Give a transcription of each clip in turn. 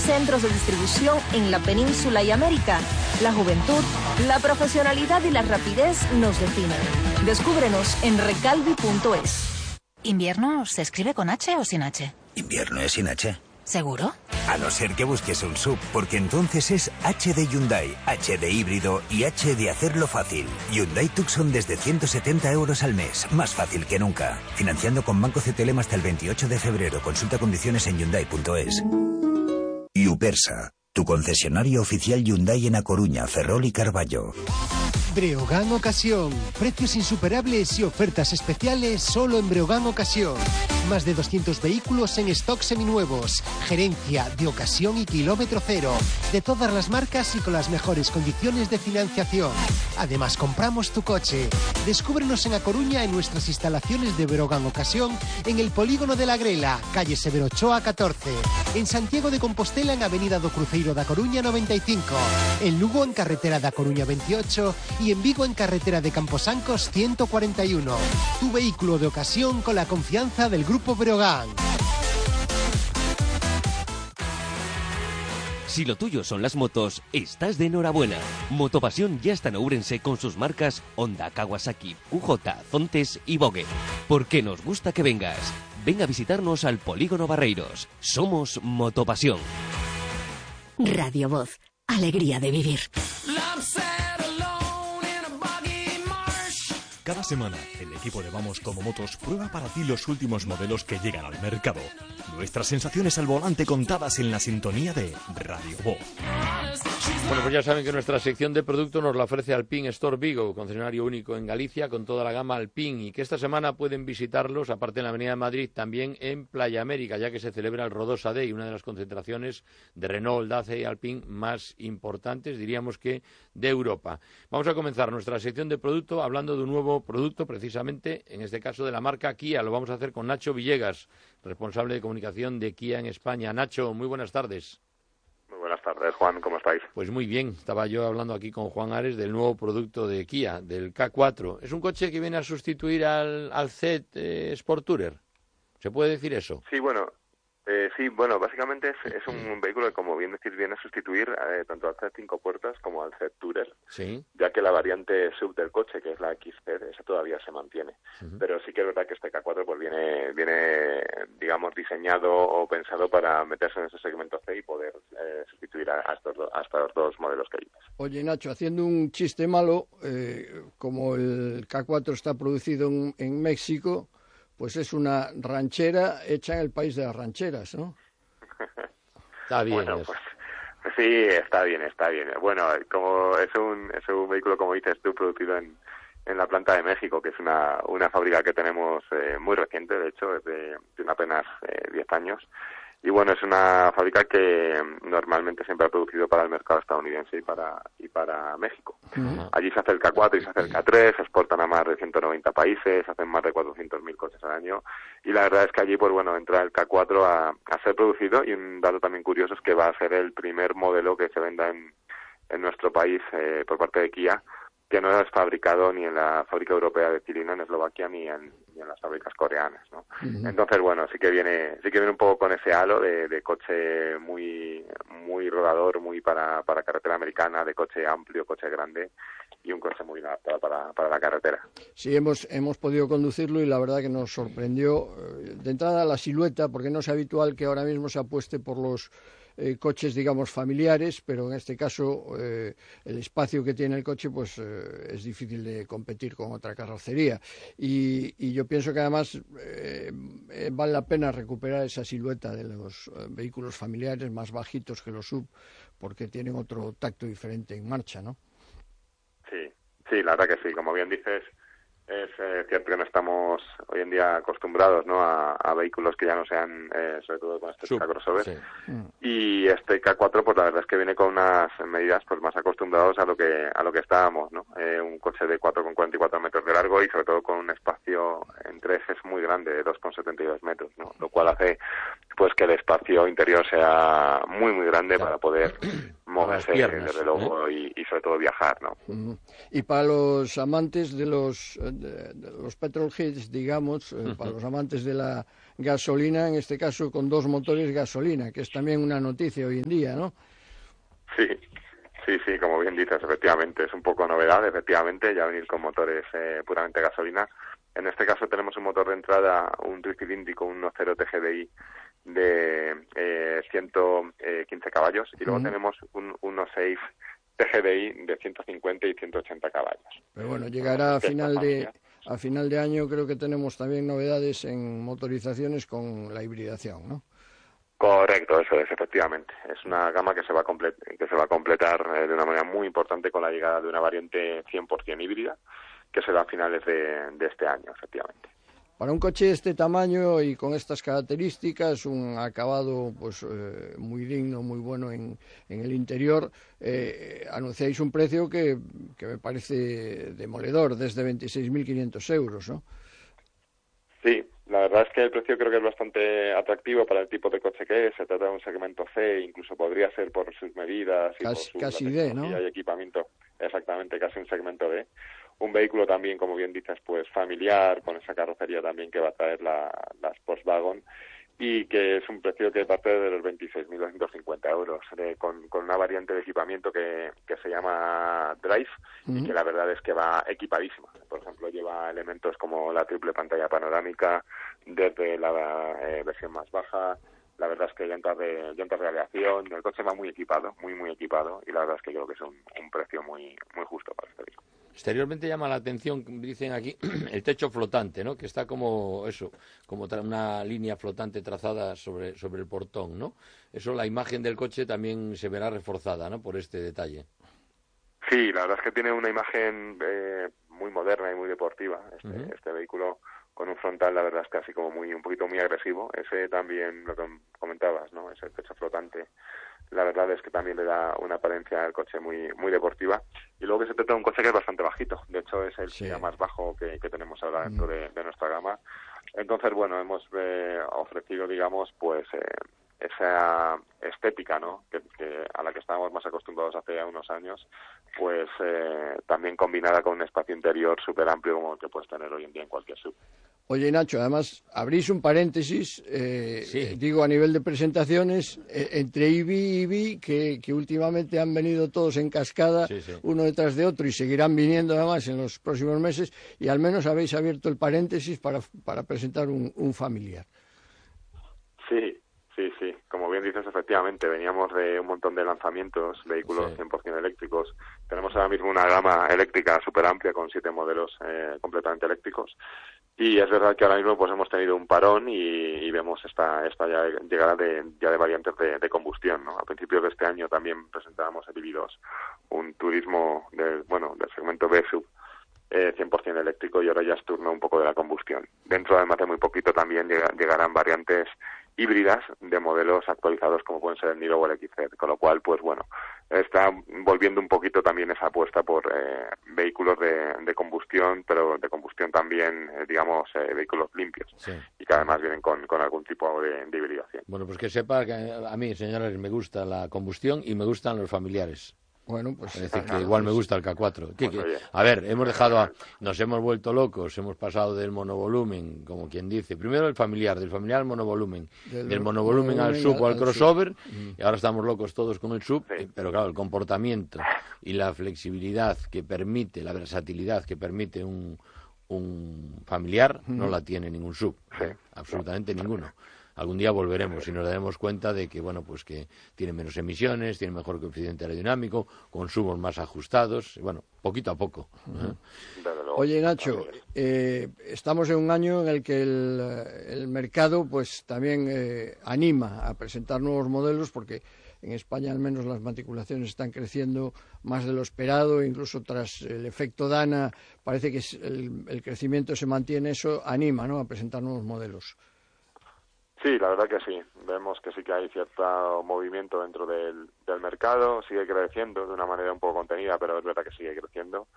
centros de distribución en la península y América. La juventud, la profesionalidad y la rapidez nos definen. Descúbrenos en recalvi.es. ¿Invierno se escribe con H o sin H? Invierno es sin H. ¿Seguro? A no ser que busques un SUV, porque entonces es H de Hyundai, H de híbrido y H de hacerlo fácil. Hyundai Tucson desde 170 euros al mes, más fácil que nunca. Financiando con Banco CTLM hasta el 28 de febrero. Consulta condiciones en Hyundai.es. Upersa, tu concesionario oficial Hyundai en A Coruña, Ferrol y Carballo. Breogán Ocasión. Precios insuperables y ofertas especiales solo en Breogán Ocasión. Más de 200 vehículos en stock seminuevos. Gerencia de ocasión y kilómetro cero. De todas las marcas y con las mejores condiciones de financiación. Además, compramos tu coche. Descúbrenos en A Coruña en nuestras instalaciones de Breogán Ocasión en el Polígono de la Grela, calle Severo Ochoa 14. En Santiago de Compostela en Avenida do Cruceiro da Coruña 95. En Lugo en carretera da Coruña 28 y en Vigo en carretera de Camposancos 141. Tu vehículo de ocasión con la confianza del Grupo Breogán. Si lo tuyo son las motos, estás de enhorabuena. Motopasión ya está en Ourense con sus marcas Honda, Kawasaki, QJ, Zontes y Vogue. Porque nos gusta que vengas. Ven a visitarnos al Polígono Barreiros. Somos Motopasión. Radio Voz. Alegría de vivir. Cada semana, el equipo de Vamos Como Motos prueba para ti los últimos modelos que llegan al mercado. Nuestras sensaciones al volante contadas en la sintonía de Radio Voz. Bueno, pues ya saben que nuestra sección de producto nos la ofrece Alpine Store Vigo, concesionario único en Galicia con toda la gama Alpine, y que esta semana pueden visitarlos, aparte en la Avenida de Madrid, también en Playa América, ya que se celebra el Rodosa Day, una de las concentraciones de Renault, Dacia y Alpine más importantes, diríamos que de Europa. Vamos a comenzar nuestra sección de producto hablando de un nuevo producto, precisamente, en este caso de la marca Kia. Lo vamos a hacer con Nacho Villegas, responsable de comunicación de Kia en España. Nacho, muy buenas tardes. Muy buenas tardes, Juan, ¿cómo estáis? Pues muy bien, estaba yo hablando aquí con Juan Ares del nuevo producto de Kia, del K4. Es un coche que viene a sustituir al Z Sport Tourer, ¿se puede decir eso? Sí, bueno, básicamente es un vehículo que, como bien decís, viene a sustituir tanto al Z 5 puertas como al Z Tourer, sí, ya que la variante sub del coche, que es la XZ, esa todavía se mantiene. Pero sí que es verdad que este K4 pues viene, digamos, diseñado o pensado para meterse en ese segmento C y poder sustituir a estos dos modelos que hay. Oye, Nacho, haciendo un chiste malo, como el K4 está producido en México, pues es una ranchera hecha en el país de las rancheras, ¿no? Está bien. Bueno, pues sí, está bien. Bueno, como es un vehículo, como dices tú, producido en la planta de México, que es una fábrica que tenemos muy reciente, de hecho, tiene apenas 10 años. Y bueno, es una fábrica que normalmente siempre ha producido para el mercado estadounidense y para México. Allí se hace el K4 y se hace el K3, se exportan a más de 190 países, se hacen más de 400.000 coches al año. Y la verdad es que allí, pues bueno, entra el K4 a ser producido, y un dato también curioso es que va a ser el primer modelo que se venda en nuestro país por parte de Kia, que no es fabricado ni en la fábrica europea de Cilina, en Eslovaquia, ni en las fábricas coreanas, ¿no? Entonces, bueno, sí que viene un poco con ese halo de coche muy rodador, muy para carretera americana, de coche amplio, coche grande, y un coche muy adaptado para la carretera. Sí, hemos podido conducirlo y la verdad que nos sorprendió de entrada la silueta, porque no es habitual que ahora mismo se apueste por los coches, digamos, familiares, pero en este caso el espacio que tiene el coche pues es difícil de competir con otra carrocería, y yo pienso que además vale la pena recuperar esa silueta de los vehículos familiares más bajitos que los sub, porque tienen otro tacto diferente en marcha, ¿no? Sí, la verdad que sí, como bien dices, es cierto que no estamos hoy en día acostumbrados, ¿no?, a vehículos que ya no sean, sobre todo con este crossover. Sí. Y este K4, pues la verdad es que viene con unas medidas pues más acostumbrados a lo que estábamos, ¿no? Un coche de 4,44 metros de largo y sobre todo con un espacio entre ejes muy grande, de 2,72 metros, ¿no? Lo cual hace pues que el espacio interior sea muy, muy grande, claro, para poder moverse, desde luego, y sobre todo viajar, ¿no? Y para los amantes de los petrolheads, digamos, para los amantes de la gasolina, en este caso con 2 motores gasolina, que es también una noticia hoy en día, ¿no? Sí, como bien dices, efectivamente, es un poco novedad, efectivamente, ya venir con motores puramente gasolina. En este caso tenemos un motor de entrada, un tricilíndrico, un 1.0 TGDI de 115 caballos, y luego tenemos un 1.6 TGDI de 150 y 180 caballos. Pero bueno, llegará a final de año, creo que tenemos también novedades en motorizaciones con la hibridación, ¿no? Correcto, eso es, efectivamente. Es una gama que se va a completar de una manera muy importante con la llegada de una variante 100% híbrida, que será a finales de este año, efectivamente. Para un coche de este tamaño y con estas características, un acabado pues muy digno, muy bueno en el interior, anunciáis un precio que me parece demoledor, desde 26.500 euros, ¿no? Sí, la verdad es que el precio creo que es bastante atractivo para el tipo de coche que es. Se trata de un segmento C, incluso podría ser por sus medidas y casi D, ¿no? Y equipamiento, exactamente, casi un segmento D. Un vehículo también, como bien dices, pues familiar, con esa carrocería también que va a traer las Volkswagen, y que es un precio que parte de los 26.250 euros, con una variante de equipamiento que se llama Drive, y que la verdad es que va equipadísima. Por ejemplo, lleva elementos como la triple pantalla panorámica desde la versión más baja. La verdad es que llantas de aleación, el coche va muy equipado, muy equipado, y la verdad es que creo que es un precio muy justo para este vehículo. Exteriormente llama la atención, dicen aquí, el techo flotante, ¿no? Que está como una línea flotante trazada sobre el portón, ¿no? Eso, la imagen del coche también se verá reforzada, ¿no? Por este detalle. Sí, la verdad es que tiene una imagen muy moderna y muy deportiva. Este vehículo con un frontal, la verdad es que así como un poquito muy agresivo. Ese también, lo que comentabas, ¿no? Ese techo flotante, la verdad es que también le da una apariencia al coche muy deportiva. Y luego que se trata de un coche que es bastante bajito. De hecho, es el más bajo que tenemos ahora dentro de nuestra gama. Entonces, bueno, hemos ofrecido, digamos, pues esa estética, ¿no? Que a la que estábamos más acostumbrados hace unos años, pues también combinada con un espacio interior súper amplio como el que puedes tener hoy en día en cualquier SUV. Oye, Nacho, además, abrís un paréntesis, digo, a nivel de presentaciones, entre EV y EV, que últimamente han venido todos en cascada, uno detrás de otro, y seguirán viniendo además en los próximos meses, y al menos habéis abierto el paréntesis para presentar un familiar. Sí. Como bien dices, efectivamente, veníamos de un montón de lanzamientos, vehículos 100% eléctricos. Tenemos ahora mismo una gama eléctrica súper amplia con 7 modelos completamente eléctricos. Y es verdad que ahora mismo pues hemos tenido un parón y vemos esta llegada de variantes de combustión, ¿no? A principios de este año también presentábamos el EV2, un turismo del segmento B-Sub 100% eléctrico, y ahora ya es turno un poco de la combustión. Dentro, además de muy poquito, también llegarán variantes híbridas de modelos actualizados como pueden ser el Niro o el XZ, con lo cual, pues bueno, está volviendo un poquito también esa apuesta por vehículos de combustión, pero de combustión también, digamos, vehículos limpios, y que además vienen con algún tipo de hibridación. Bueno, pues que sepa que a mí, señores, me gusta la combustión y me gustan los familiares. Bueno, pues es decir, que igual me gusta el K4. A ver, nos hemos vuelto locos, hemos pasado del monovolumen, como quien dice, primero del familiar al monovolumen, del monovolumen al sub o al crossover, y ahora estamos locos todos con el sub, pero claro, el comportamiento y la flexibilidad que permite, la versatilidad que permite un familiar, no la tiene ningún sub, absolutamente ninguno. Algún día volveremos y nos daremos cuenta de que, bueno, pues que tiene menos emisiones, tiene mejor coeficiente aerodinámico, consumos más ajustados, bueno, poquito a poco. Oye, Nacho, estamos en un año en el que el mercado pues también anima a presentar nuevos modelos, porque en España al menos las matriculaciones están creciendo más de lo esperado, incluso tras el efecto Dana parece que el crecimiento se mantiene. Eso anima, ¿no?, a presentar nuevos modelos. Sí, la verdad que sí. Vemos que sí que hay cierto movimiento dentro del mercado, sigue creciendo de una manera un poco contenida, pero es verdad que sigue creciendo.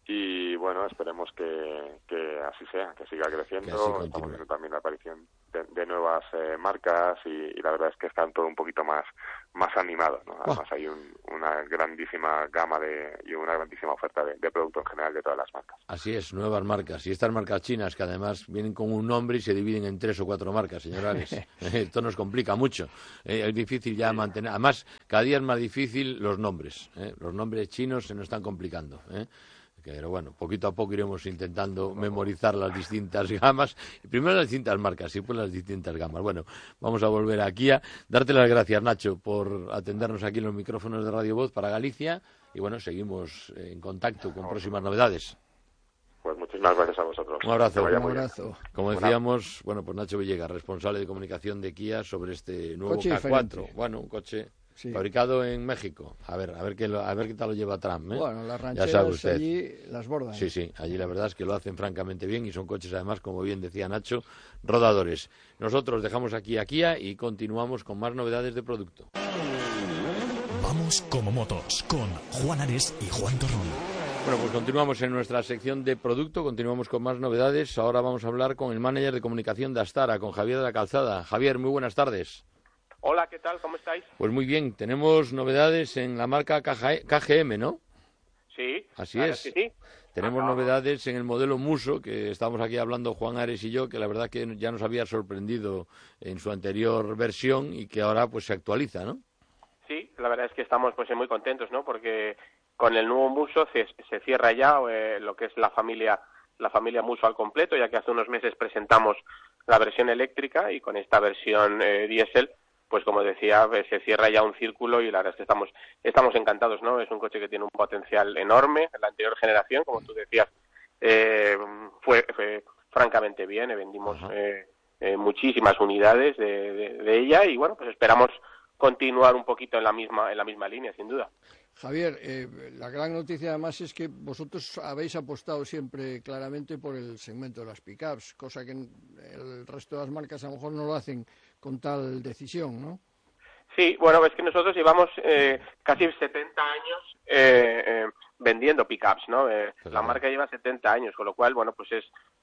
y bueno, esperemos que así sea, que siga creciendo. Estamos viendo también la aparición de nuevas marcas y la verdad es que están todo un poquito más animados, ¿no? Además hay una grandísima gama y una grandísima oferta de producto en general de todas las marcas. Así es, nuevas marcas. Y estas marcas chinas que además vienen con un nombre y se dividen en 3 o 4 marcas, señores. Esto nos complica mucho. Es difícil ya mantener. Además, cada día es más difícil los nombres. Los nombres chinos se nos están complicando. Pero bueno, poquito a poco iremos intentando memorizar las distintas gamas. Primero las distintas marcas y después las distintas gamas. Bueno, vamos a volver aquí a darte las gracias, Nacho, por atendernos aquí en los micrófonos de Radio Voz para Galicia. Y bueno, seguimos en contacto con próximas novedades. Pues muchísimas gracias a vosotros. Un abrazo. Un abrazo. Como decíamos, bueno, pues Nacho Villegas, responsable de comunicación de Kia sobre este nuevo coche K4. Diferente. Bueno, un coche... Sí. Fabricado en México. A ver qué tal lo lleva Trump. Bueno, las ya sabe rancheras usted. allí las bordan. Sí, allí la verdad es que lo hacen francamente bien y son coches además, como bien decía Nacho, rodadores. Nosotros dejamos aquí a Kia y continuamos con más novedades de producto. Vamos como motos con Juan Ares y Juan Torrón. Bueno, pues continuamos en nuestra sección de producto, continuamos con más novedades. Ahora vamos a hablar con el manager de comunicación de Astara, con Javier de la Calzada. Javier, muy buenas tardes. Hola, ¿qué tal? ¿Cómo estáis? Pues muy bien, tenemos novedades en la marca KGM, ¿no? Sí. Así es. Sí. Tenemos novedades en el modelo Muso, que estamos aquí hablando Juan Ares y yo, que la verdad que ya nos había sorprendido en su anterior versión y que ahora pues se actualiza, ¿no? Sí, la verdad es que estamos pues muy contentos, ¿no? Porque con el nuevo Muso se cierra ya lo que es la familia Muso al completo, ya que hace unos meses presentamos la versión eléctrica y con esta versión diésel, pues como decía, se cierra ya un círculo y la verdad es que estamos encantados, ¿no? Es un coche que tiene un potencial enorme. En la anterior generación, como tú decías, fue francamente bien. Vendimos muchísimas unidades de ella y bueno, pues esperamos continuar un poquito en la misma línea, sin duda. Javier, la gran noticia además es que vosotros habéis apostado siempre claramente por el segmento de las pickups, cosa que el resto de las marcas a lo mejor no lo hacen con tal decisión, ¿no? Sí, bueno, es que nosotros llevamos casi 70 años vendiendo pickups, ¿no? La marca lleva 70 años, con lo cual, bueno, pues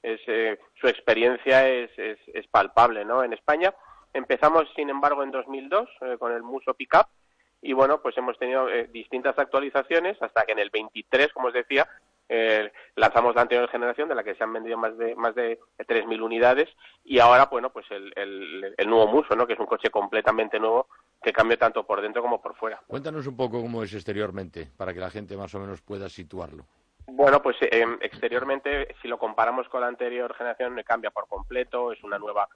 su experiencia es palpable, ¿no? En España empezamos, sin embargo, en 2002 con el Muso Pickup y, bueno, pues hemos tenido distintas actualizaciones hasta que en el 23, como os decía, lanzamos la anterior generación de la que se han vendido más de 3.000 unidades y ahora, bueno, pues el nuevo Muso, ¿no? Que es un coche completamente nuevo que cambia tanto por dentro como por fuera. Cuéntanos un poco cómo es exteriormente para que la gente más o menos pueda situarlo. Bueno, pues exteriormente, si lo comparamos con la anterior generación, cambia por completo, es un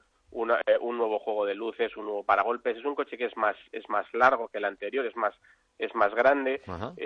nuevo juego de luces, un nuevo paragolpes, es un coche que es más largo que el anterior, es más grande.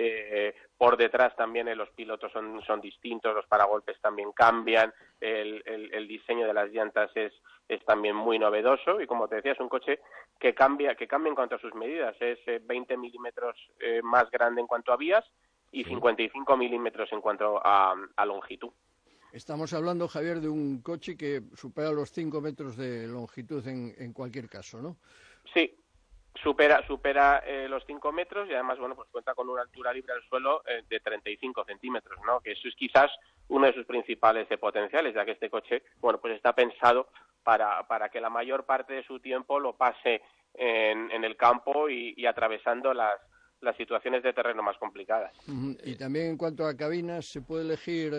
Por detrás también los pilotos son distintos, los paragolpes también cambian, el diseño de las llantas es también muy novedoso y, como te decía, es un coche que cambia en cuanto a sus medidas, es 20 milímetros más grande en cuanto a vías y 55 milímetros en cuanto a longitud. Estamos hablando, Javier, de un coche que supera los 5 metros de longitud en cualquier caso, ¿no? Sí, supera los 5 metros y además, bueno, pues cuenta con una altura libre al suelo de 35 centímetros, ¿no? Que eso es quizás uno de sus principales potenciales, ya que este coche, bueno, pues está pensado para que la mayor parte de su tiempo lo pase en el campo y atravesando las situaciones de terreno más complicadas. Y también en cuanto a cabinas, ¿se puede elegir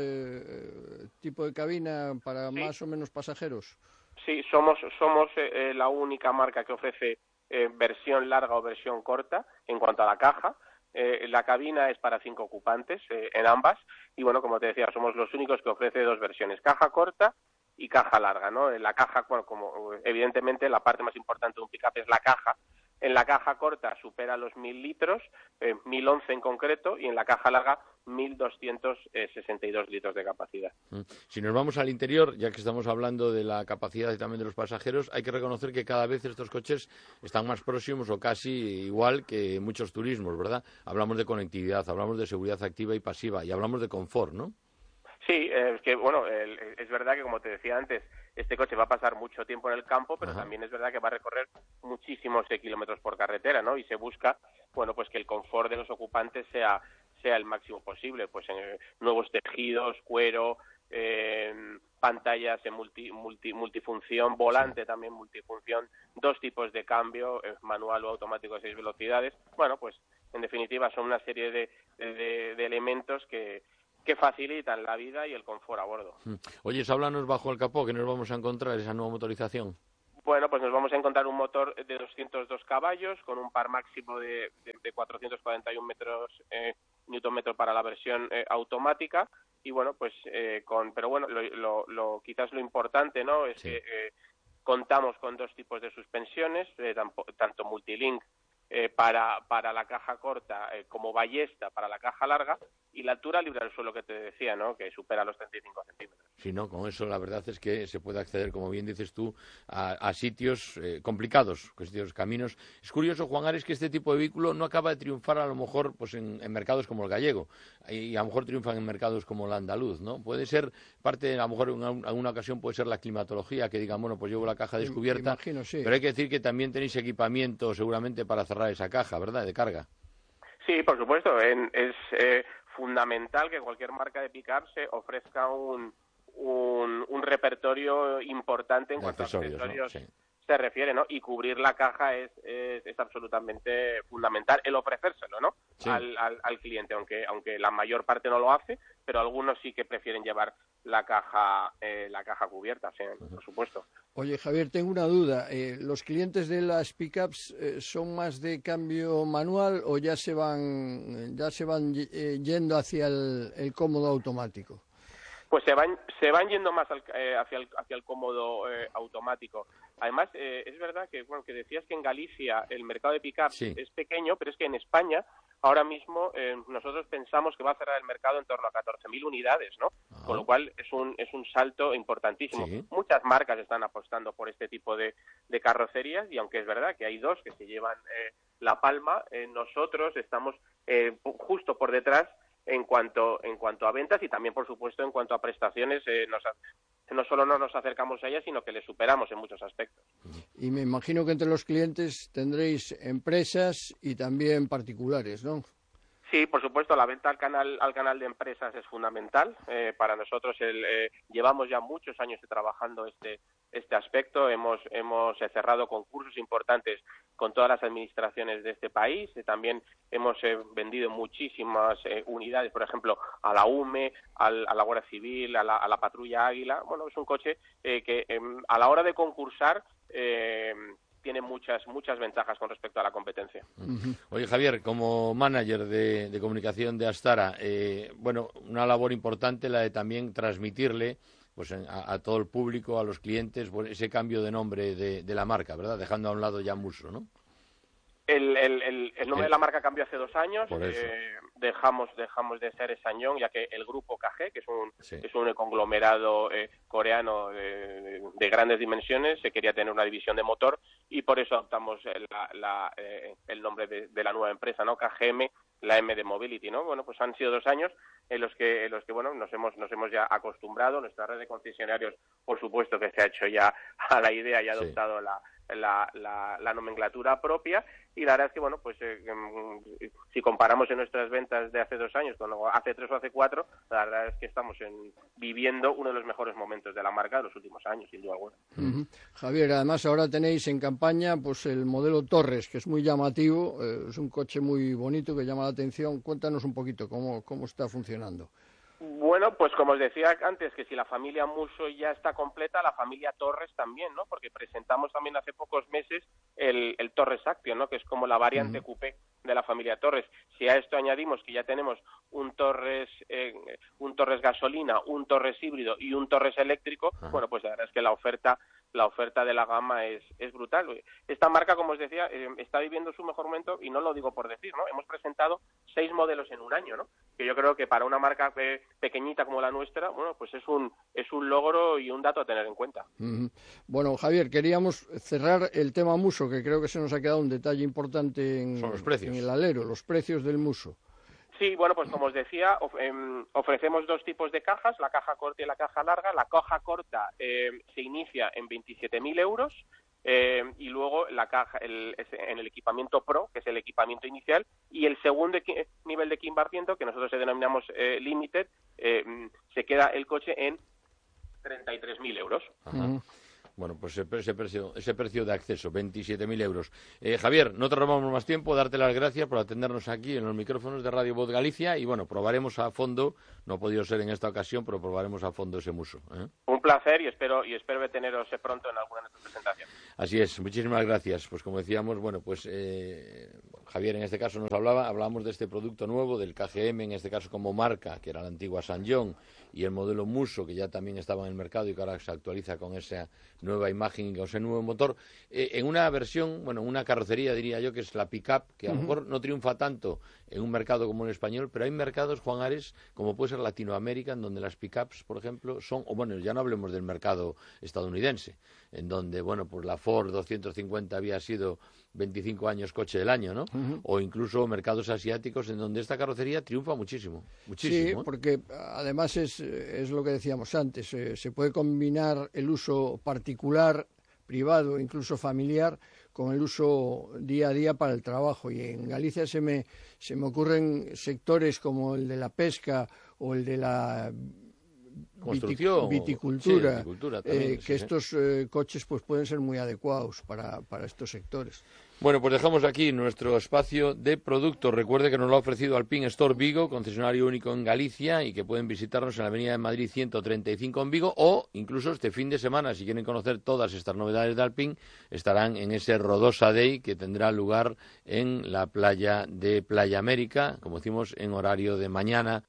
tipo de cabina para más o menos pasajeros? Sí, somos la única marca que ofrece versión larga o versión corta en cuanto a la caja. La cabina es para 5 ocupantes en ambas y, bueno, como te decía, somos los únicos que ofrece 2 versiones, caja corta y caja larga, ¿no? En la caja, bueno, como evidentemente la parte más importante de un pick-up es la caja. En la caja corta supera los 1.000 litros, 1.011 en concreto, y en la caja larga 1.262 litros de capacidad. Si nos vamos al interior, ya que estamos hablando de la capacidad y también de los pasajeros, hay que reconocer que cada vez estos coches están más próximos o casi igual que muchos turismos, ¿verdad? Hablamos de conectividad, hablamos de seguridad activa y pasiva y hablamos de confort, ¿no? Sí, es que, bueno, es verdad que, como te decía antes, este coche va a pasar mucho tiempo en el campo, pero también es verdad que va a recorrer muchísimos kilómetros por carretera, ¿no? Y se busca, bueno, pues que el confort de los ocupantes sea sea el máximo posible, pues en nuevos tejidos, cuero, pantallas en multifunción, volante también multifunción, 2 tipos de cambio, manual o automático de 6 velocidades. Bueno, pues en definitiva son una serie de elementos que facilitan la vida y el confort a bordo. Oye, háblanos bajo el capó, ¿qué nos vamos a encontrar esa nueva motorización? Bueno, pues nos vamos a encontrar un motor de 202 caballos con un par máximo de 441 newton-metros para la versión automática. Y bueno, pues pero bueno, quizás lo importante, ¿no? Es que contamos con 2 tipos de suspensiones, tanto multilink para la caja corta como ballesta para la caja larga, y la altura libre del suelo que te decía, ¿no? Que supera los 35 centímetros. Sí, no, con eso la verdad es que se puede acceder, como bien dices tú, a sitios complicados, sitios, caminos. Es curioso, Juan Ares, que este tipo de vehículo no acaba de triunfar a lo mejor pues en mercados como el gallego, y a lo mejor triunfan en mercados como el andaluz, ¿no? Puede ser parte, a lo mejor en alguna ocasión puede ser la climatología, que digan, bueno, pues llevo la caja descubierta, imagino, sí. Pero hay que decir que también tenéis equipamiento seguramente para cerrar esa caja, ¿verdad?, de carga. Sí, por supuesto, es fundamental que cualquier marca de pick-up se ofrezca un repertorio importante en cuanto a accesorios, ¿no? Sí. Se refiere, ¿no? Y cubrir la caja es absolutamente fundamental, el ofrecérselo, ¿no? Sí. Al cliente, aunque la mayor parte no lo hace, pero algunos sí que prefieren llevar la caja cubierta, sí, por supuesto. Oye, Javier, tengo una duda. ¿Los clientes de las pickups son más de cambio manual o ya se van yendo hacia el cómodo automático? Pues se van yendo más hacia el cómodo automático. Además, es verdad que decías que en Galicia el mercado de pick-up es pequeño, pero es que en España ahora mismo nosotros pensamos que va a cerrar el mercado en torno a 14.000 unidades, ¿no? Con lo cual es un salto importantísimo. Sí. Muchas marcas están apostando por este tipo de carrocerías, y aunque es verdad que hay 2 que se llevan la palma, nosotros estamos justo por detrás en cuanto a ventas, y también, por supuesto, en cuanto a prestaciones. No solo no nos acercamos a ellas, sino que les superamos en muchos aspectos. Y me imagino que entre los clientes tendréis empresas y también particulares, ¿no? Sí, por supuesto, la venta al canal de empresas es fundamental. Para nosotros llevamos ya muchos años trabajando este aspecto. Hemos cerrado concursos importantes con todas las administraciones de este país. También hemos vendido muchísimas unidades, por ejemplo, a la UME, a la Guardia Civil, a la Patrulla Águila. Bueno, es un coche que a la hora de concursar tiene muchas ventajas con respecto a la competencia. Oye, Javier, como manager de comunicación de Astara, una labor importante la de también transmitirle pues a todo el público, a los clientes, ese cambio de nombre de la marca, ¿verdad? Dejando a un lado ya Musso, ¿no? El nombre de la marca cambió hace 2 años. Dejamos de ser Ssangyong, ya que el grupo KG, que es un conglomerado coreano de grandes dimensiones, se quería tener una división de motor, y por eso adoptamos el nombre de la nueva empresa, ¿no? KGM, la M de Mobility, ¿no? Bueno, pues han sido 2 años en los que bueno, nos hemos ya acostumbrado. Nuestra red de concesionarios, por supuesto, que se ha hecho ya a la idea y ha adoptado la nomenclatura propia, y la verdad es que, bueno, pues si comparamos en nuestras ventas de hace 2 años con hace 3 o hace 4, la verdad es que estamos viviendo uno de los mejores momentos de la marca de los últimos años, sin duda alguna. Javier, además ahora tenéis en campaña pues el modelo Torres, que es muy llamativo, es un coche muy bonito que llama la atención. Cuéntanos un poquito cómo está funcionando. Bueno, pues como os decía antes, que si la familia Musso ya está completa, la familia Torres también, ¿no? Porque presentamos también hace pocos meses el Torres Action, ¿no? Que es como la variante coupé de la familia Torres. Si a esto añadimos que ya tenemos un Torres gasolina, un Torres híbrido y un Torres eléctrico, bueno, pues la verdad es que la oferta de la gama es brutal. Esta marca, como os decía, está viviendo su mejor momento, y no lo digo por decir, ¿no? Hemos presentado 6 modelos en un año, ¿no? Que yo creo que para una marca pequeñita como la nuestra, bueno, pues es un logro y un dato a tener en cuenta. Bueno, Javier, queríamos cerrar el tema Musso, que creo que se nos ha quedado un detalle importante en el alero, los precios del Musso. Sí, bueno, pues como os decía, ofrecemos 2 tipos de cajas, la caja corta y la caja larga. La caja corta se inicia en 27.000 euros, y luego la caja en el equipamiento Pro, que es el equipamiento inicial, y el segundo nivel de equipamiento, que nosotros denominamos Limited, se queda el coche en 33.000 euros. Ajá. Bueno, pues ese precio de acceso, 27.000 euros. Javier, no te robamos más tiempo, darte las gracias por atendernos aquí en los micrófonos de Radio Voz Galicia y bueno, probaremos a fondo, no ha podido ser en esta ocasión, pero probaremos a fondo ese muso. Un placer y espero teneros pronto en alguna de nuestras presentaciones. Así es, muchísimas gracias. Pues como decíamos, bueno, pues Javier en este caso hablábamos de este producto nuevo, del KGM, en este caso como marca, que era la antigua Sanjón, y el modelo Muso, que ya también estaba en el mercado y que ahora se actualiza con esa nueva imagen y con ese nuevo motor, en una versión, bueno, una carrocería diría yo que es la pick-up, que a lo mejor no triunfa tanto en un mercado como el español, pero hay mercados, Juan Ares, como puede ser Latinoamérica, en donde las pick-ups, por ejemplo, son, o bueno, ya no hablemos del mercado estadounidense, en donde, bueno, pues la Ford 250 había sido 25 años coche del año, ¿no? O incluso mercados asiáticos en donde esta carrocería triunfa muchísimo. Sí, porque además es lo que decíamos antes, se puede combinar el uso particular, privado, incluso familiar, con el uso día a día para el trabajo. Y en Galicia se me ocurren sectores como el de la pesca o el de la viticultura, también, que estos coches pues pueden ser muy adecuados para estos sectores. Bueno, pues dejamos aquí nuestro espacio de productos. Recuerde que nos lo ha ofrecido Alpine Store Vigo, concesionario único en Galicia, y que pueden visitarnos en la Avenida de Madrid 135 en Vigo, o incluso este fin de semana, si quieren conocer todas estas novedades de Alpine, estarán en ese Rodosa Day que tendrá lugar en la playa de Playa América, como decimos, en horario de mañana.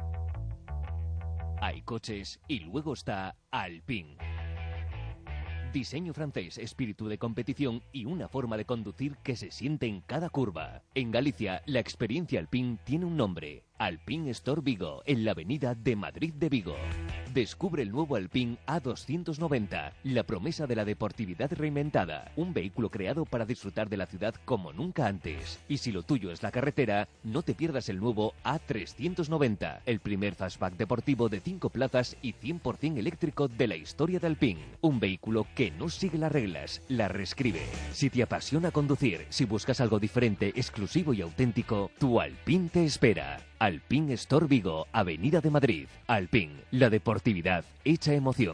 Hay coches y luego está Alpine. Diseño francés, espíritu de competición y una forma de conducir que se siente en cada curva. En Galicia, la experiencia Alpine tiene un nombre. Alpine Store Vigo, en la avenida de Madrid de Vigo. Descubre el nuevo Alpine A290, la promesa de la deportividad reinventada. Un vehículo creado para disfrutar de la ciudad como nunca antes. Y si lo tuyo es la carretera, no te pierdas el nuevo A390, el primer fastback deportivo de 5 plazas y 100% eléctrico de la historia de Alpine. Un vehículo que no sigue las reglas, las reescribe. Si te apasiona conducir, si buscas algo diferente, exclusivo y auténtico, tu Alpine te espera. Alpine Store Vigo, Avenida de Madrid. Alpine, la deportividad hecha emoción.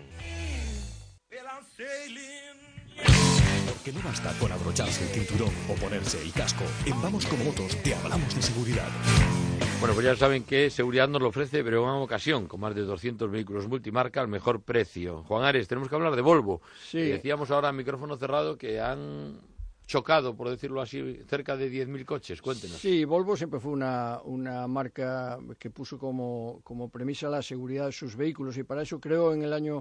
Porque no basta con abrocharse el cinturón o ponerse el casco. En Vamos con Motos te hablamos de seguridad. Bueno, pues ya saben que seguridad nos lo ofrece Breogán Ocasión, con más de 200 vehículos multimarca al mejor precio. Juan Ares, tenemos que hablar de Volvo. Sí. Decíamos ahora a micrófono cerrado que han chocado, por decirlo así, cerca de 10.000 coches. Cuéntenos. Sí, Volvo siempre fue una marca que puso como premisa la seguridad de sus vehículos, y para eso creó en el año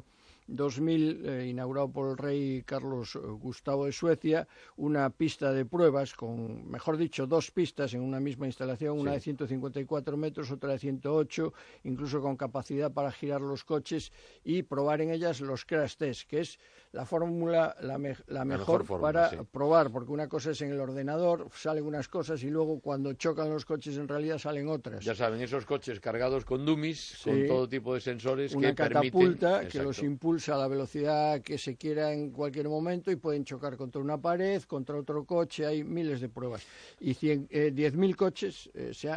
2000, inaugurado por el rey Carlos Gustavo de Suecia, una pista de pruebas con, mejor dicho, 2 pistas en una misma instalación, una de 154 metros, otra de 108, incluso con capacidad para girar los coches y probar en ellas los crash test, que es la fórmula la mejor para probar, porque una cosa es en el ordenador, salen unas cosas y luego cuando chocan los coches en realidad salen otras. Ya saben, esos coches cargados con dummies, con todo tipo de sensores una que permiten... Una catapulta que los impulsa a la velocidad que se quiera en cualquier momento y pueden chocar contra una pared, contra otro coche, hay miles de pruebas. Y 10.000 coches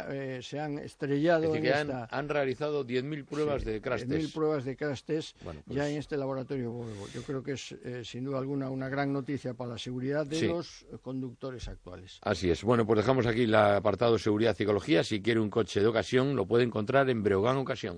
se han estrellado. Es decir, que han realizado 10.000 pruebas de crash test. 10.000 pruebas de crash test pues ya en este laboratorio Volvo. Yo creo que es sin duda alguna una gran noticia para la seguridad de los conductores actuales. Así es. Bueno, pues dejamos aquí el apartado de seguridad y ecología. Si quiere un coche de ocasión, lo puede encontrar en Breogán Ocasión.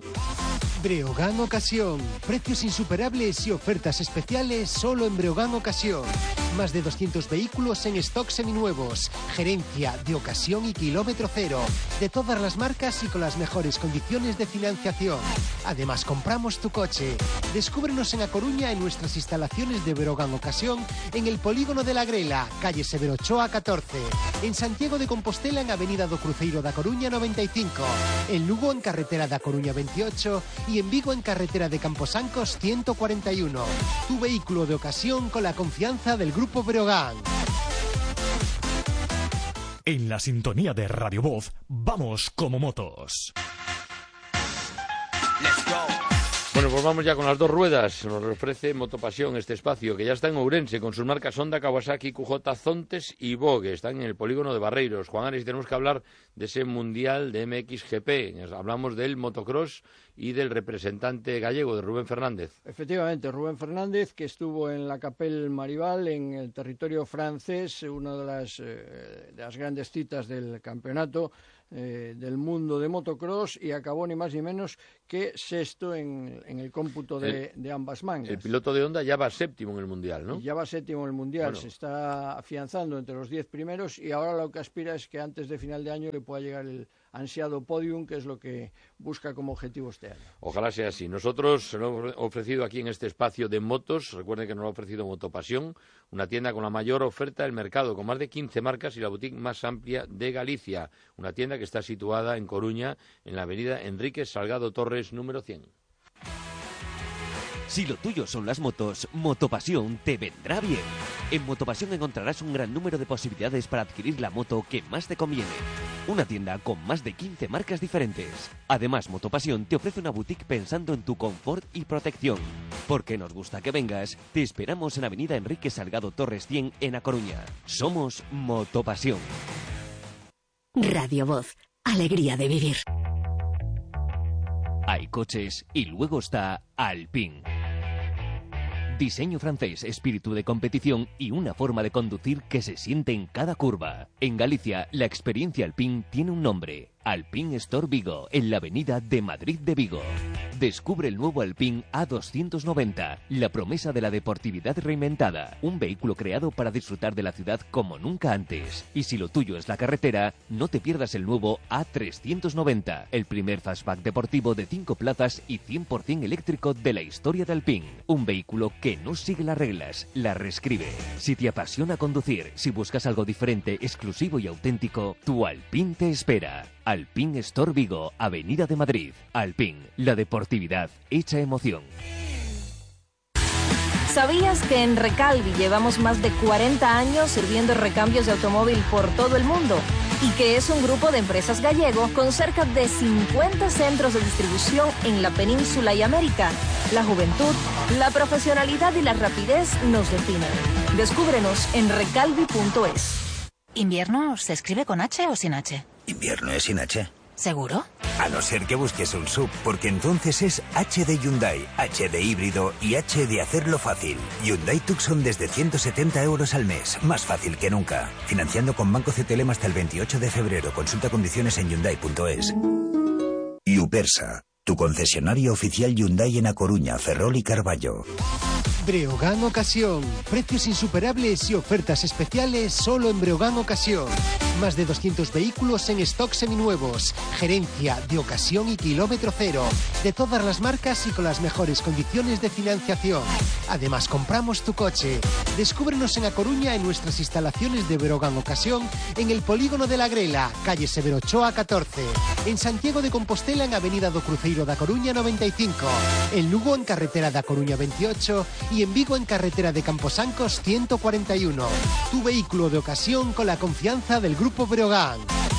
Breogán Ocasión. Precios insuperables y ofertas especiales solo en Breogán Ocasión. Más de 200 vehículos en stock seminuevos. Gerencia de ocasión y kilómetro cero. De todas las marcas y con las mejores condiciones de financiación. Además, compramos tu coche. Descúbrenos en A Coruña en nuestras instalaciones de Breogán Ocasión, en el Polígono de la Grela, calle Severo Ochoa 14. En Santiago de Compostela en Avenida do Cruceiro da Coruña 95. En Lugo en carretera da Coruña 28 y en Vigo en carretera de Camposancos 141. Tu vehículo de ocasión con la confianza del Grupo Breogán. En la sintonía de Radio Voz, vamos como motos. Bueno, Bueno, pues vamos ya con las dos ruedas. Nos ofrece Motopasión este espacio, que ya está en Ourense, con sus marcas Honda, Kawasaki, QJ, Zontes y Vogue. Están en el polígono de Barreiros. Juan Ares, tenemos que hablar de ese Mundial de MXGP. Hablamos del motocross y del representante gallego, de Rubén Fernández. Efectivamente, Rubén Fernández, que estuvo en la Capelle Marival, en el territorio francés, una de las grandes citas del campeonato del mundo de motocross, y acabó ni más ni menos que sexto en el cómputo de ambas mangas. El piloto de Honda ya va séptimo en el Mundial, ¿no? Ya va séptimo en el Mundial, bueno. Se está afianzando entre los 10 primeros, y ahora lo que aspira es que antes de final de año le pueda llegar el ansiado podium, que es lo que busca como objetivo este año. Ojalá sea así. Nosotros se lo hemos ofrecido aquí en este espacio de motos. Recuerden que nos lo ha ofrecido Motopasión, una tienda con la mayor oferta del mercado, con más de 15 marcas y la boutique más amplia de Galicia. Una tienda que está situada en Coruña, en la avenida Enrique Salgado Torres, número 100. Si lo tuyo son las motos, Motopasión te vendrá bien. En Motopasión encontrarás un gran número de posibilidades para adquirir la moto que más te conviene. Una tienda con más de 15 marcas diferentes. Además, Motopasión te ofrece una boutique pensando en tu confort y protección. Porque nos gusta que vengas, te esperamos en avenida Enrique Salgado Torres 100 en A Coruña. Somos Motopasión. Radio Voz, alegría de vivir. Hay coches y luego está Alpine. Diseño francés, espíritu de competición y una forma de conducir que se siente en cada curva. En Galicia, la experiencia Alpine tiene un nombre: Alpine Store Vigo, en la avenida de Madrid de Vigo. Descubre el nuevo Alpine A290, la promesa de la deportividad reinventada. Un vehículo creado para disfrutar de la ciudad como nunca antes. Y si lo tuyo es la carretera, no te pierdas el nuevo A390, el primer fastback deportivo de 5 plazas y 100% eléctrico de la historia de Alpine. Un vehículo que no sigue las reglas, las reescribe. Si te apasiona conducir, si buscas algo diferente, exclusivo y auténtico, tu Alpine te espera. Alpine Store Vigo, Avenida de Madrid. Alpine, la deportividad hecha emoción. ¿Sabías que en Recalvi llevamos más de 40 años sirviendo recambios de automóvil por todo el mundo? Y que es un grupo de empresas gallego con cerca de 50 centros de distribución en la península y América. La juventud, la profesionalidad y la rapidez nos definen. Descúbrenos en recalvi.es. ¿Invierno se escribe con H o sin H? Invierno es sin H. ¿Seguro? A no ser que busques un SUV, porque entonces es H de Hyundai, H de híbrido y H de hacerlo fácil. Hyundai Tucson desde 170 euros al mes, más fácil que nunca. Financiando con Banco CTLM hasta el 28 de febrero. Consulta condiciones en Hyundai.es. Upersa, tu concesionario oficial Hyundai en A Coruña, Ferrol y Carballo. Breogán Ocasión. Precios insuperables y ofertas especiales solo en Breogán Ocasión. Más de 200 vehículos en stock seminuevos. Gerencia de ocasión y kilómetro cero. De todas las marcas y con las mejores condiciones de financiación. Además, compramos tu coche. Descúbrenos en A Coruña en nuestras instalaciones de Breogán Ocasión, en el Polígono de la Grela, calle Severo Ochoa 14. En Santiago de Compostela, en avenida do Cruzeiro da Coruña 95. En Lugo, en carretera da Coruña 28. Y en Vigo, en carretera de Camposancos 141. Tu vehículo de ocasión con la confianza del Grupo Breogán.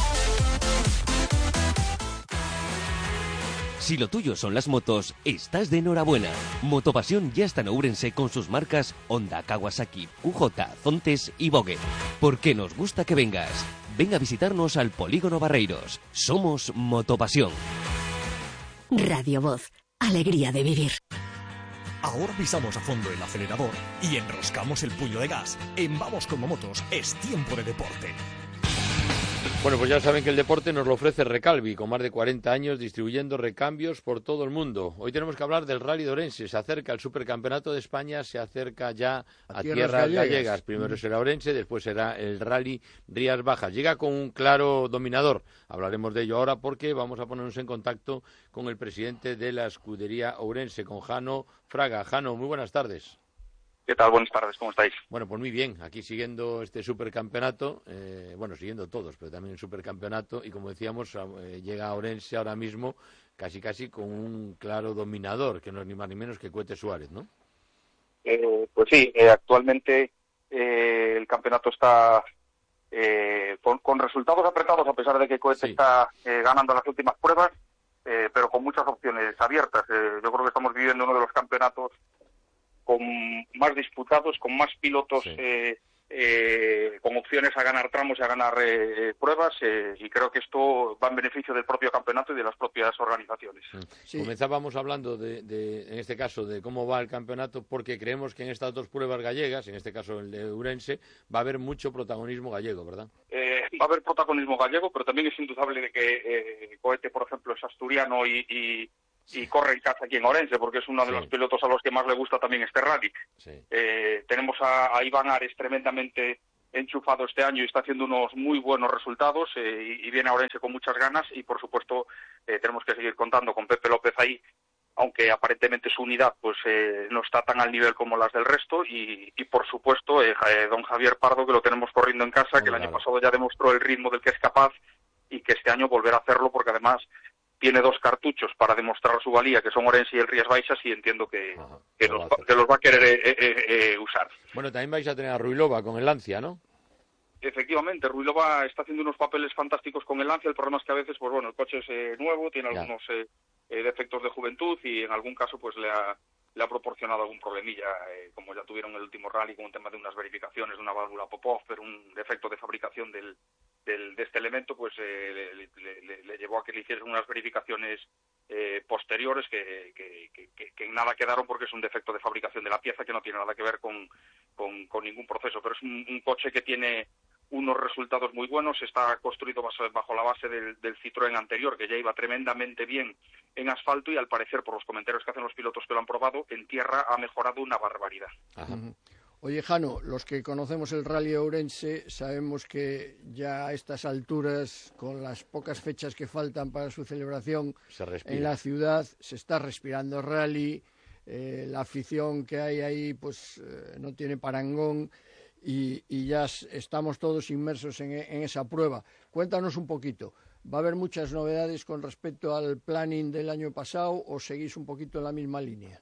Si lo tuyo son las motos, estás de enhorabuena. Motopasión ya está en Ourense con sus marcas Honda, Kawasaki, QJ, Zontes y Vogue. Porque nos gusta que vengas. Ven a visitarnos al Polígono Barreiros. Somos Motopasión. Radio Voz, alegría de vivir. Ahora pisamos a fondo el acelerador y enroscamos el puño de gas. En Vamos como Motos es tiempo de deporte. Bueno, pues ya saben que el deporte nos lo ofrece Recalvi, con más de 40 años distribuyendo recambios por todo el mundo. Hoy tenemos que hablar del Rally de Ourense. Se acerca el Supercampeonato de España, se acerca ya a tierras gallegas. Primero será Ourense, después será el Rally Rías Bajas. Llega con un claro dominador. Hablaremos de ello ahora porque vamos a ponernos en contacto con el presidente de la escudería Ourense, con Jano Fraga. Jano, muy buenas tardes. ¿Qué tal? Buenas tardes, ¿cómo estáis? Bueno, pues muy bien, aquí siguiendo este supercampeonato, siguiendo todos, pero también el supercampeonato, y como decíamos, llega a Ourense ahora mismo casi con un claro dominador, que no es ni más ni menos que Cohete Suárez, ¿no? Pues sí, actualmente el campeonato está con resultados apretados, a pesar de que Cohete está ganando las últimas pruebas. pero con muchas opciones abiertas. Yo creo que estamos viviendo uno de los campeonatos con más disputados, con más pilotos con opciones a ganar tramos y a ganar pruebas, y creo que esto va en beneficio del propio campeonato y de las propias organizaciones. Sí. Comenzábamos hablando en este caso, de cómo va el campeonato, porque creemos que en estas dos pruebas gallegas, en este caso el de Ourense, va a haber mucho protagonismo gallego, ¿verdad? Va a haber protagonismo gallego, pero también es indudable de que Cohete, por ejemplo, es asturiano y corre en casa aquí en Ourense, porque es uno de los pilotos a los que más le gusta también este rally. Tenemos a Iván Ares tremendamente enchufado este año y está haciendo unos muy buenos resultados, y viene a Ourense con muchas ganas, y por supuesto tenemos que seguir contando con Pepe López ahí, aunque aparentemente su unidad pues no está tan al nivel como las del resto, y por supuesto don Javier Pardo, que lo tenemos corriendo en casa, que el año pasado ya demostró el ritmo del que es capaz, y que este año volverá a hacerlo, porque además tiene dos cartuchos para demostrar su valía, que son Ourense y el Rías Baixas, y entiendo que los va a querer usar. Bueno, también vais a tener a Ruilova con el Lancia, ¿no? Efectivamente, Ruilova está haciendo unos papeles fantásticos con el Lancia. El problema es que a veces, pues bueno, el coche es nuevo, tiene algunos defectos de juventud, y en algún caso pues le ha proporcionado algún problemilla, como ya tuvieron en el último rally, con un tema de unas verificaciones de una válvula Popov, pero un defecto de fabricación de este elemento, pues le llevó a que le hiciesen unas verificaciones posteriores que en nada quedaron, porque es un defecto de fabricación de la pieza que no tiene nada que ver con ningún proceso. Pero es un coche que tiene unos resultados muy buenos. Está construido bajo la base del Citroën anterior, que ya iba tremendamente bien en asfalto, y al parecer, por los comentarios que hacen los pilotos que lo han probado, en tierra ha mejorado una barbaridad. Oye, Jano, los que conocemos el Rally Ourense sabemos que ya a estas alturas, con las pocas fechas que faltan para su celebración en la ciudad, se está respirando rally, la afición que hay ahí pues no tiene parangón, y ya estamos todos inmersos en esa prueba. Cuéntanos un poquito, ¿va a haber muchas novedades con respecto al planning del año pasado, o seguís un poquito en la misma línea?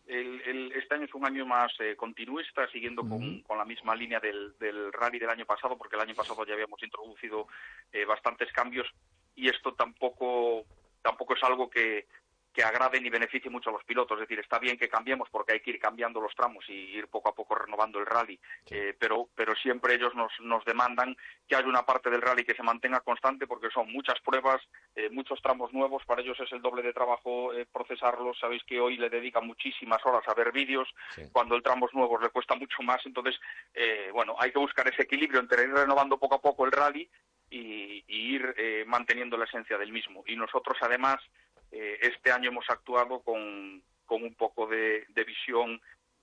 Este año es un año más continuista, siguiendo con la misma línea del rally del año pasado, porque el año pasado ya habíamos introducido bastantes cambios, y esto tampoco es algo que agrade ni beneficie mucho a los pilotos. Es decir, está bien que cambiemos, porque hay que ir cambiando los tramos y ir poco a poco renovando el rally, pero siempre ellos nos demandan que haya una parte del rally que se mantenga constante, porque son muchas pruebas, muchos tramos nuevos. Para ellos es el doble de trabajo procesarlos. Sabéis que hoy le dedican muchísimas horas a ver vídeos, cuando el tramo es nuevo le cuesta mucho más. Entonces, hay que buscar ese equilibrio entre ir renovando poco a poco el rally y ir manteniendo la esencia del mismo. Y nosotros, además, este año hemos actuado con un poco de visión,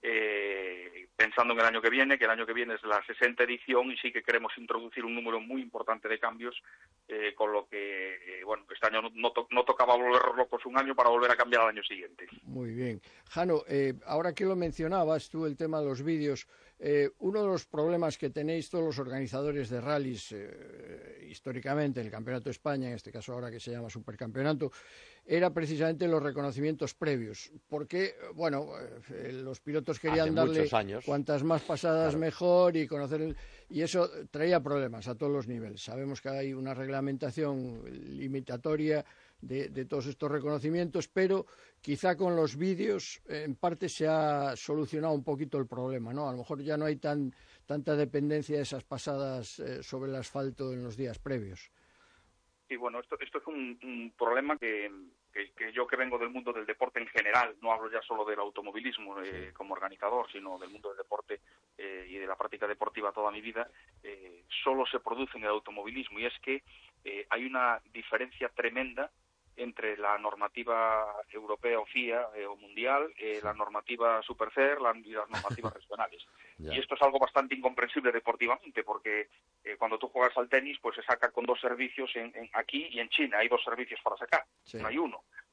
pensando en el año que viene, que el año que viene es la 60ª edición, y sí que queremos introducir un número muy importante de cambios, con lo que, este año no tocaba volver locos un año para volver a cambiar al año siguiente. Muy bien. Jano, ahora que lo mencionabas tú, el tema de los vídeos, uno de los problemas que tenéis todos los organizadores de rallies, históricamente, el Campeonato de España, en este caso ahora que se llama Supercampeonato, era precisamente los reconocimientos previos, porque, los pilotos querían darle cuantas más pasadas mejor, y conocer y eso traía problemas a todos los niveles. Sabemos que hay una reglamentación limitatoria de todos estos reconocimientos, pero quizá con los vídeos en parte se ha solucionado un poquito el problema, ¿no? A lo mejor ya no hay tanta dependencia de esas pasadas sobre el asfalto en los días previos. Sí, esto es un problema que yo, que vengo del mundo del deporte en general, no hablo ya solo del automovilismo como organizador, sino del mundo del deporte y de la práctica deportiva toda mi vida, solo se produce en el automovilismo, y es que hay una diferencia tremenda entre la normativa europea o FIA o mundial, la normativa Supercer y las normativas regionales. Y esto es algo bastante incomprensible deportivamente, porque cuando tú juegas al tenis, pues se saca con dos servicios aquí y en China. Hay dos servicios para sacar, no hay uno.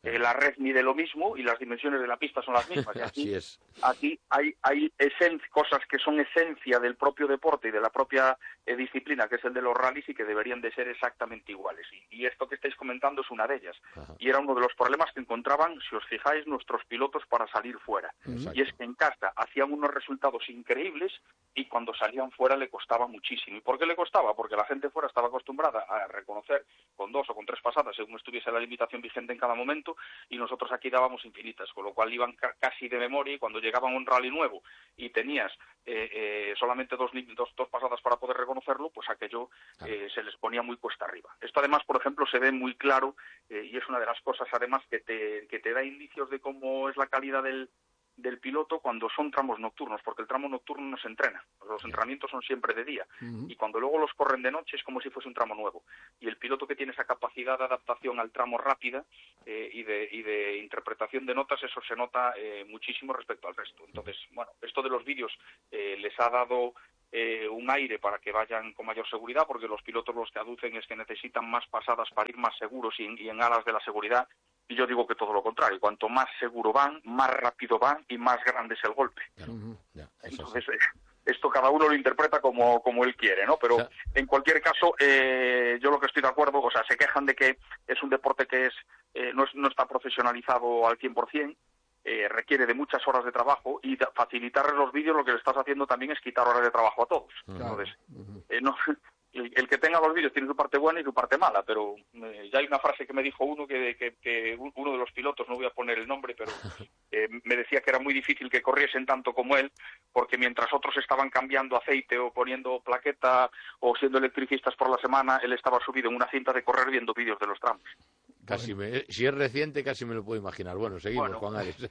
la red mide lo mismo y las dimensiones de la pista son las mismas. Y Así es. Aquí hay cosas que son esencia del propio deporte y de la propia disciplina, que es el de los rallies, y que deberían de ser exactamente iguales. Y esto que estáis comentando es una de ellas. Ajá. Y era uno de los problemas que encontraban, si os fijáis, nuestros pilotos para salir fuera. Exacto. Y es que en casa hacían unos resultados increíbles y cuando salían fuera le costaba muchísimo. ¿Y por qué le costaba? Porque la gente fuera estaba acostumbrada a reconocer con 2 o con 3 pasadas, según estuviese la limitación vigente en cada momento, y nosotros aquí dábamos infinitas, con lo cual iban casi de memoria, y cuando llegaban a un rally nuevo y tenías solamente dos pasadas para poder reconocerlo, pues aquello se les ponía muy cuesta arriba. Esto además, por ejemplo, se ve muy claro, y es una de las cosas además que te da indicios de cómo es la calidad del piloto cuando son tramos nocturnos, porque el tramo nocturno no se entrena, los entrenamientos son siempre de día, y cuando luego los corren de noche es como si fuese un tramo nuevo, y el piloto que tiene esa capacidad de adaptación al tramo rápida y de interpretación de notas, eso se nota muchísimo respecto al resto. Entonces, bueno, esto de los vídeos les ha dado un aire para que vayan con mayor seguridad, porque los pilotos los que aducen es que necesitan más pasadas para ir más seguros y en alas de la seguridad. Y yo digo que todo lo contrario, cuanto más seguro van, más rápido van y más grande es el golpe. Claro. Entonces, esto cada uno lo interpreta como él quiere, ¿no? Pero en cualquier caso, yo lo que estoy de acuerdo, o sea, se quejan de que es un deporte que no está profesionalizado al 100%, requiere de muchas horas de trabajo, y facilitarles los vídeos lo que le estás haciendo también es quitar horas de trabajo a todos. Entonces, el que tenga los vídeos tiene su parte buena y su parte mala, pero ya hay una frase que me dijo uno que uno de los pilotos, no voy a poner el nombre, pero me decía que era muy difícil que corriesen tanto como él, porque mientras otros estaban cambiando aceite o poniendo plaqueta o siendo electricistas por la semana, él estaba subido en una cinta de correr viendo vídeos de los tramos. Si es reciente, casi me lo puedo imaginar. Bueno, seguimos, Juan Ares.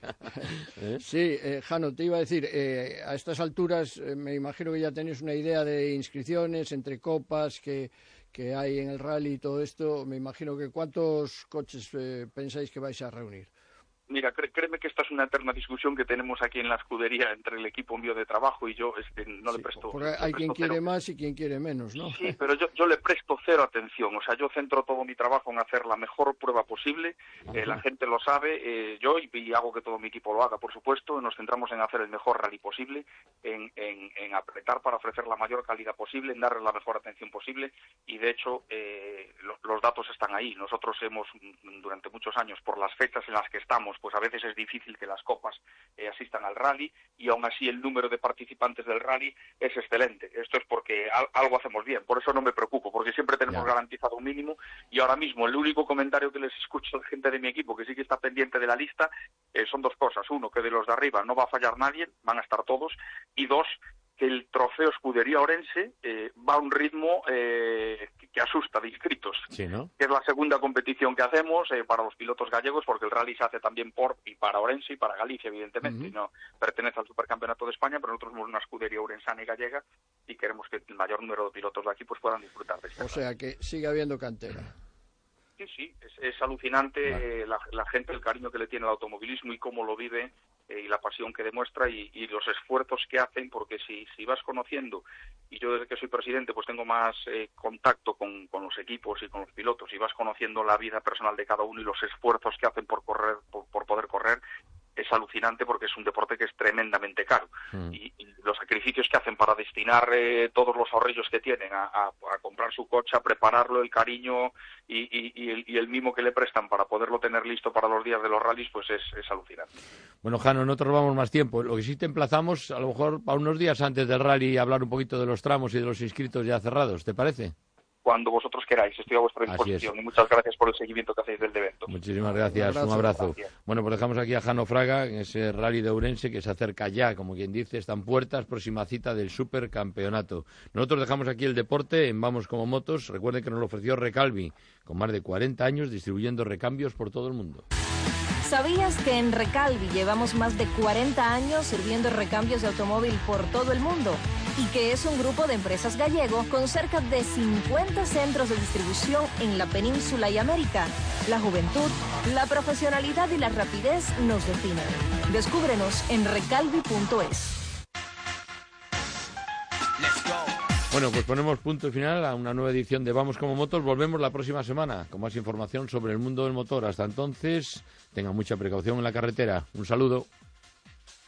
Sí, Jano, te iba a decir, a estas alturas me imagino que ya tenéis una idea de inscripciones entre copas que hay en el rally y todo esto. Me imagino que ¿cuántos coches pensáis que vais a reunir? Mira, créeme que esta es una eterna discusión que tenemos aquí en la escudería entre el equipo mío de trabajo y yo. No le presto. Porque hay quien quiere más y quien quiere menos, ¿no? Sí, pero yo le presto cero atención. O sea, yo centro todo mi trabajo en hacer la mejor prueba posible. La gente lo sabe, yo y hago que todo mi equipo lo haga, por supuesto. Nos centramos en hacer el mejor rally posible, en apretar para ofrecer la mayor calidad posible, en darle la mejor atención posible. Y de hecho, los datos están ahí. Nosotros hemos, durante muchos años, por las fechas en las que estamos, pues a veces es difícil que las copas asistan al rally, y aún así el número de participantes del rally es excelente. Esto es porque algo hacemos bien, por eso no me preocupo, porque siempre tenemos garantizado un mínimo, y ahora mismo el único comentario que les escucho de gente de mi equipo que sí que está pendiente de la lista son 2 cosas. Uno, que de los de arriba no va a fallar nadie, van a estar todos, y 2, que el trofeo Escudería Orense va a un ritmo que asusta de inscritos. Sí, ¿no? Que es la segunda competición que hacemos para los pilotos gallegos, porque el rally se hace también por y para Orense y para Galicia, evidentemente. No pertenece al Supercampeonato de España, pero nosotros somos una escudería orensana y gallega y queremos que el mayor número de pilotos de aquí pues puedan disfrutar de esto. O sea, que sigue habiendo cantera. Sí, es alucinante la gente, el cariño que le tiene al automovilismo y cómo lo vive, y la pasión que demuestra y los esfuerzos que hacen, porque si vas conociendo, y yo desde que soy presidente pues tengo más contacto con los equipos y con los pilotos, y vas conociendo la vida personal de cada uno y los esfuerzos que hacen por correr, por poder correr, es alucinante, porque es un deporte que es tremendamente caro, y los sacrificios que hacen para destinar todos los ahorrillos que tienen a comprar su coche, a prepararlo, el cariño y el mimo que le prestan para poderlo tener listo para los días de los rallies, pues es alucinante. Bueno, Jano, no te robamos más tiempo. Lo que sí te emplazamos, a lo mejor para unos días antes del rally, a hablar un poquito de los tramos y de los inscritos ya cerrados, ¿te parece? Cuando vosotros queráis, estoy a vuestra disposición, y muchas gracias por el seguimiento que hacéis del evento. Muchísimas gracias, un abrazo. Gracias. Bueno, pues dejamos aquí a Jano Fraga en ese rally de Ourense que se acerca ya, como quien dice, están puertas, próxima cita del Supercampeonato. Nosotros dejamos aquí el deporte en Vamos como Motos. Recuerden que nos lo ofreció Recalvi, con más de 40 años distribuyendo recambios por todo el mundo. ¿Sabías que en Recalvi llevamos más de 40 años sirviendo recambios de automóvil por todo el mundo? Y que es un grupo de empresas gallego con cerca de 50 centros de distribución en la península y América. La juventud, la profesionalidad y la rapidez nos definen. Descúbrenos en recalvi.es. Bueno, pues ponemos punto y final a una nueva edición de Vamos como Motos. Volvemos la próxima semana con más información sobre el mundo del motor. Hasta entonces, tengan mucha precaución en la carretera. Un saludo.